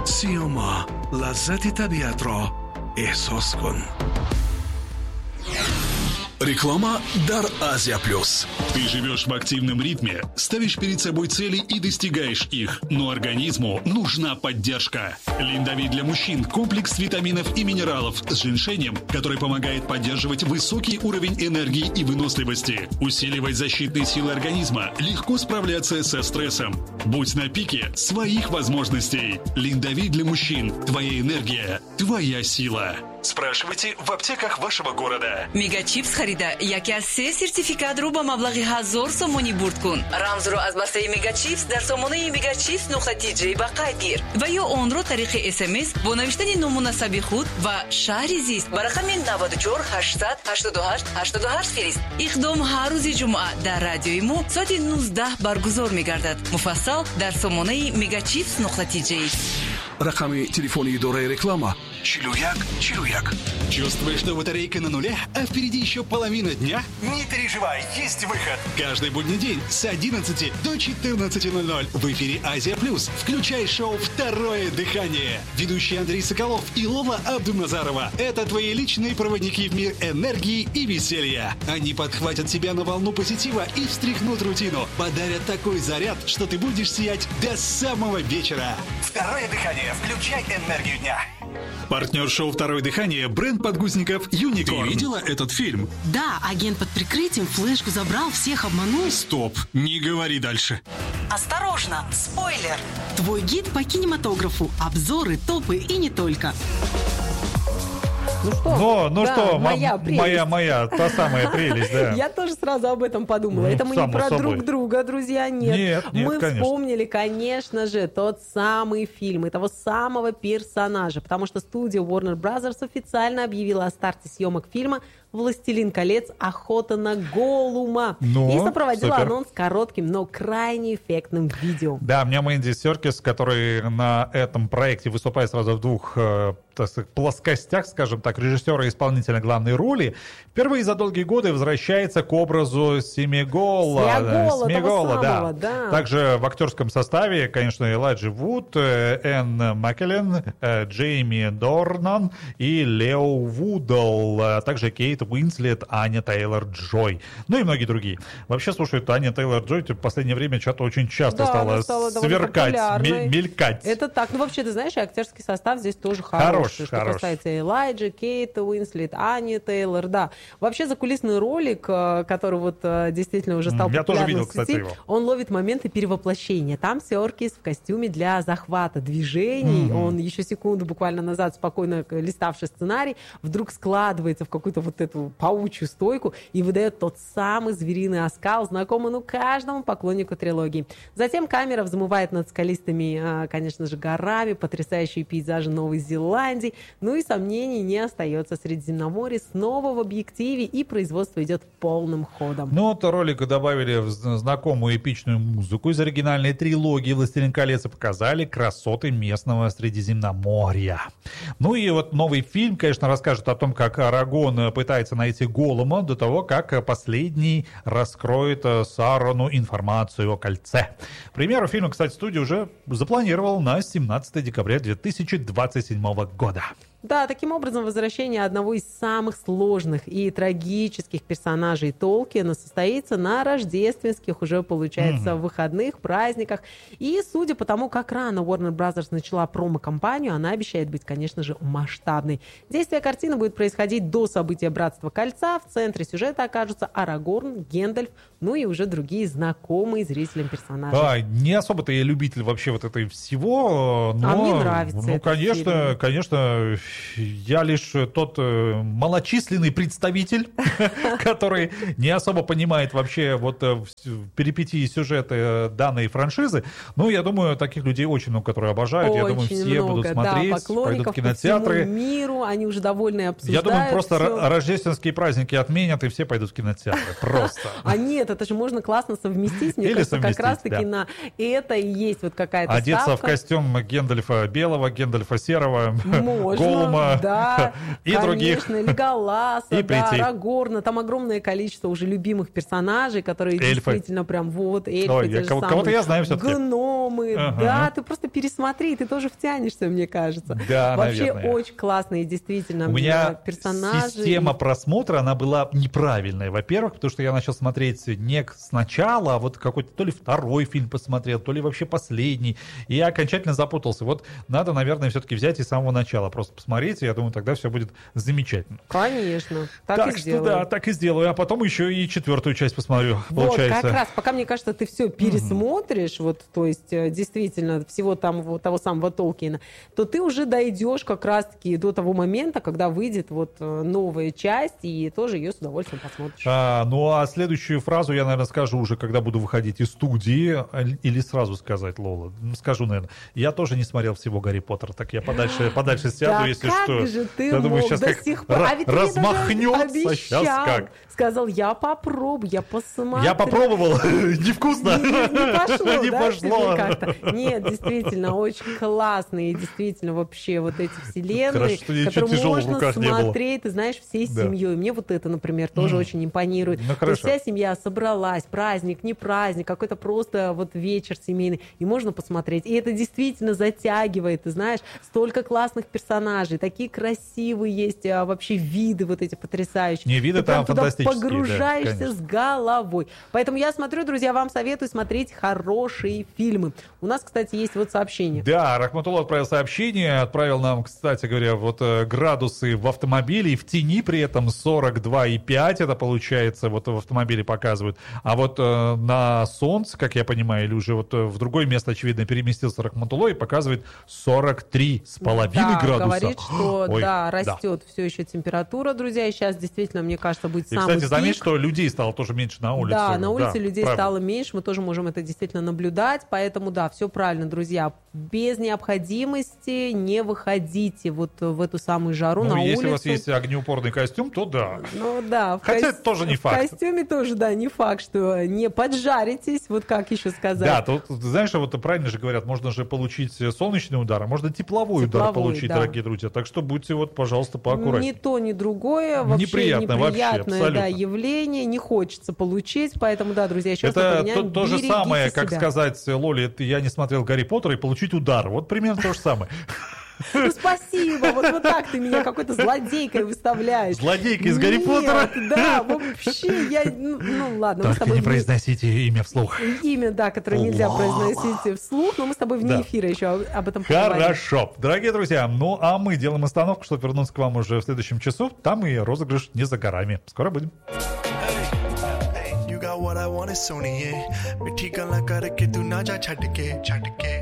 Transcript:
سیاما لذت طبیعت را احساس کن. Реклама «Дар Азия Плюс». Ты живешь в активном ритме, ставишь перед собой цели и достигаешь их, но организму нужна поддержка. Линдави для мужчин – комплекс витаминов и минералов с женьшенем, который помогает поддерживать высокий уровень энергии и выносливости, усиливать защитные силы организма, легко справляться со стрессом. Будь на пике своих возможностей. Линдави для мужчин – твоя энергия, твоя сила. Спрашивайте в аптеках вашего города. Мегачипс харида яке аз се сертификатро ба маблағи 1000 сомонӣ бурд кун. Рамзро аз бастаи Мегачипс дар сомонаи Megachips.tj ба қайд гир ва ё онро тариқи SMS бо навиштани номунасаби худ ва шаҳри зист ба рақами 94 800 88 88 фирист. Иқдом ҳар рӯзи ҷумъа дар радиои мо соати 19 баргузор мегардад. Муфассал дар сомонаи Megachips.tj. Рақами телефони идораи реклама 4141. Чувствуешь, что батарейка на нуле, а впереди еще половина дня? Не переживай, есть выход. Каждый будний день с 11 до 14:00 в эфире «Азия Плюс». Включай шоу «Второе дыхание». Ведущие Андрей Соколов и Лола Абдуназарова – это твои личные проводники в мир энергии и веселья. Они подхватят тебя на волну позитива и встряхнут рутину, подарят такой заряд, что ты будешь сиять до самого вечера. «Второе дыхание». Включай энергию дня. Партнер шоу «Второе дыхание» – бренд подгузников «Юникорн». Ты видела этот фильм? Да, агент под прикрытием флешку забрал, всех обманул. Стоп, не говори дальше. Осторожно, спойлер! Твой гид по кинематографу, обзоры, топы и не только. Ну что, Ну да, что, моя та самая прелесть, да. Я тоже сразу об этом подумала. Ну, Это мы не само про собой. друг друга, друзья, нет. Нет, Мы конечно. вспомнили, конечно же, тот самый фильм и того самого персонажа, потому что студия Warner Brothers официально объявила о старте съемок фильма «Властелин колец. Охота на Голума». Ну, И сопроводила супер. анонс коротким, но крайне эффектным видео. Да, у меня Мэнди Серкис, который на этом проекте выступает сразу в двух так сказать, плоскостях, скажем так, режиссера и исполнителя главной роли, впервые за долгие годы возвращается к образу Смегола, того да. самого, да. Также в актерском составе, конечно, Элайджа Вуд, Энн Маккеллен, Джейми Дорнан и Лео Вудл, а также Кейт Уинслет, Аня Тейлор-Джой, ну и многие другие. Вообще, слушай, Аня Тейлор-Джой в последнее время что-то очень часто Да, стала довольно сверкать, популярной. мелькать. Это так. Ну, вообще, ты знаешь, и актерский состав здесь тоже хороший. Что Хорош. касается Элайджи, Кейта Уинслет, Ани Тейлор, да. Вообще, закулисный ролик, который вот действительно уже стал Я тоже популярным видел, в сети, кстати, его. он ловит моменты перевоплощения. Там Серкис в костюме для захвата движений. Он еще секунду буквально назад, спокойно листавший сценарий, вдруг складывается в какую-то вот эту паучью стойку и выдает тот самый звериный оскал, знакомый, каждому поклоннику трилогии. Затем камера взмывает над скалистыми, конечно же, горами, потрясающие пейзажи Новой Зеландии. Ну и сомнений не остается. Средиземноморье снова в объективе, и производство идет полным ходом. Ну, вот ролик добавили в знакомую эпичную музыку из оригинальной трилогии «Властелин колец» и показали красоты местного Средиземноморья. Ну и вот новый фильм, конечно, расскажет о том, как Арагон пытается найти Голума до того, как последний раскроет Сарону информацию о кольце. Премьеру фильма, кстати, студия уже запланировала на 17 декабря 2027 года. Да, таким образом, возвращение одного из самых сложных и трагических персонажей Толкиена состоится на рождественских, уже, получается, выходных, праздниках. И, судя по тому, как рано Warner Brothers начала промо-компанию, она обещает быть, конечно же, масштабной. Действие картины будет происходить до события Братства Кольца. В центре сюжета окажутся Арагорн, Гендальф, ну и уже другие знакомые зрителям персонажи. Да, не особо-то я любитель вообще вот этого всего, но... А мне нравится Ну, этот конечно, я лишь тот малочисленный представитель, который не особо понимает вообще вот перипетии сюжета данной франшизы. Ну, я думаю, таких людей очень много, которые обожают. Я думаю, все будут смотреть, пойдут в кинотеатры. По всему миру, они уже довольны и обсуждают. Я думаю, просто всё. рождественские праздники отменят, и все пойдут в кинотеатры. Просто. А нет, это же можно классно совместить. Мне Или кажется, как совместить, раз-таки да. на это и есть вот какая-то Одеться ставка. в костюм Гендальфа белого, Гендальфа серого, Можно. Голлума да, и других. Конечно, Леголаса, И да, прийти. Арагорна. Там огромное количество уже любимых персонажей, которые Эльфы. действительно прям вот эльфы, Ой, те же кого-то самые я знаю всё-таки. гномы. Ага. Да, ты просто пересмотри, ты тоже втянешься, мне кажется. Да, Вообще наверное. очень классные действительно У меня персонажи. система просмотра, она была неправильная. Во-первых, потому что я начал смотреть не сначала, а вот какой-то то ли второй фильм посмотрел, то ли вообще последний. И я окончательно запутался. Вот надо, наверное, все-таки взять и с самого начала просто посмотреть, и я думаю, тогда все будет замечательно. Конечно, так и что сделаю. да, так и сделаю. А потом еще и 4-ю часть посмотрю, Вот, получается. как раз, пока, мне кажется, ты все пересмотришь, вот, то есть, действительно, всего там, вот, того самого Толкиена, то ты уже дойдешь как раз-таки до того момента, когда выйдет вот новая часть, и тоже ее с удовольствием посмотришь. Ну, а следующую фразу я, наверное, скажу уже, когда буду выходить из студии, или сразу сказать, Лола. Скажу, наверное. Я тоже не смотрел всего Гарри Поттера, так я подальше сяду, Да если как что. же ты Я думаю, мог сейчас до как сих пор? А ведь ты мне даже размахнется, сейчас обещал. как. Сказал, я попробую, я посмотрю. Я попробовал, невкусно. Не пошло, Не да, пошло. тебе как-то? Нет, действительно, очень классные, действительно, вообще вот эти вселенные, Хорошо, что ничего которые тяжелого в можно руках не было. смотреть, ты знаешь, всей Да. семьей. Мне вот это, например, тоже очень импонирует. Ну, То есть хорошо. вся семья собралась, праздник, не праздник, какой-то просто вот вечер семейный, и можно посмотреть. И это действительно затягивает, ты знаешь, столько классных персонажей, такие красивые есть вообще виды вот эти потрясающие. Не, виды Ты прям там туда фантастические, да, погружаешься конечно. с головой. Поэтому я смотрю, друзья, вам советую смотреть хорошие фильмы. У нас, кстати, есть вот сообщение. Да, Рахматулла отправил сообщение, отправил нам, кстати говоря, вот градусы в автомобиле, и в тени при этом 42,5, это получается, вот в автомобиле показывают. А вот на солнце, как я понимаю, или уже вот в другое место, очевидно, переместился Рахматулла и показывает 43,5 Да, градуса. говорит, что Ой, да, растет все еще температура, друзья, и сейчас действительно, мне кажется, будет И, самый кстати, заметь, пик. что людей стало тоже меньше на улице. Да, на улице людей правда. стало меньше, мы тоже можем это действительно наблюдать, поэтому да, все правильно, друзья, без необходимости не выходите вот в эту самую жару Ну, на если улицу. у вас есть огнеупорный костюм, то да. Ну да, Хотя это тоже не факт. В костюме тоже, да, не факт, что не поджаритесь, вот как еще сказать. Да, тут, знаешь, вот правильно же говорят, можно же получить солнечный удар, а можно тепловой удар Тепловой, получить, да. дорогие друзья. Так что будьте вот, пожалуйста, поаккуратнее. Ни то, ни другое. Вообще Неприятно, вообще, неприятное абсолютно. да, явление. Не хочется получить. Поэтому, да, друзья, еще раз Это напоминаем, то же берегите самое, как себя. сказать Лоле, я не смотрел Гарри Поттера и получить удар. Вот примерно то же самое. Ну, спасибо, вот так ты меня какой-то злодейкой выставляешь. Злодейка из Гарри Нет, Поттера? Да, вообще, ну ладно, мы с Только тобой не произносите имя вслух. имя, да, которое нельзя произносить вслух, но мы с тобой вне Да. эфира еще об этом поговорим. Хорошо. Дорогие друзья, ну а мы делаем остановку, чтобы вернуться к вам уже в следующем часу. Там и розыгрыш не за горами. Скоро будем. You got what I want is Sony, yeah. मिठी गल्लां करके तू ना जा छड़ के